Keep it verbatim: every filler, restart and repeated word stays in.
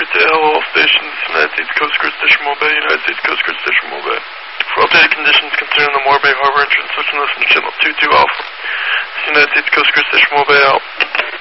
Good day, hello all stations, United States Coast Guard Station Mobile, United States Coast Guard Station Mobile. For updated conditions concerning the Moore Bay Harbor entrance, listen to channel two two Alpha. This is United States Coast Guard Station Mobile out.